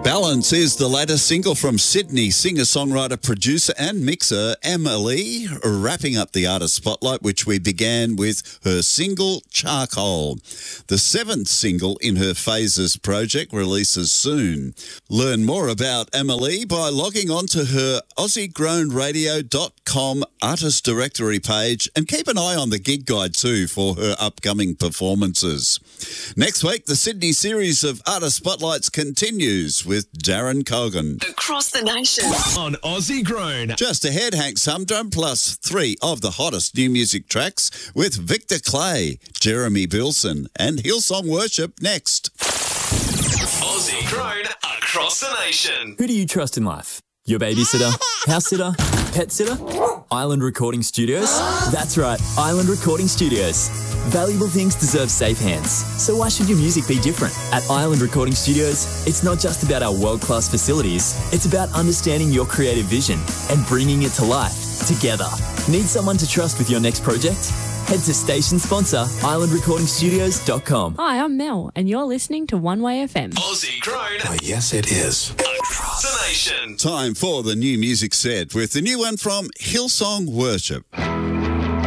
Balance is the latest single from Sydney singer-songwriter, producer and mixer Emma-Lee, wrapping up the artist spotlight, which we began with her single Charcoal. The seventh single in her Phases project releases soon. Learn more about Emma-Lee by logging on to her AussieGrownRadio.com artist directory page, and keep an eye on the gig guide too for her upcoming performances. Next week, the Sydney series of artist spotlights continues with Darren Cogan. Across the nation. On Aussie Grown. Just ahead, Hank Sumdrum, plus 3 of the hottest new music tracks with Victor Clay, Jeremy Bilson and Hillsong Worship next. Aussie Grown across the nation. Who do you trust in life? Your babysitter, house sitter, pet sitter? Island Recording Studios? That's right, Island Recording Studios. Valuable things deserve safe hands, so why should your music be different? At Island Recording Studios, it's not just about our world-class facilities, it's about understanding your creative vision and bringing it to life together. Need someone to trust with your next project? Head to station sponsor islandrecordingstudios.com. Hi, I'm Mel, and you're listening to One Way FM. Aussie Grown. Oh, yes, it is. Across the nation. Time for the new music set with the new one from Hillsong Worship.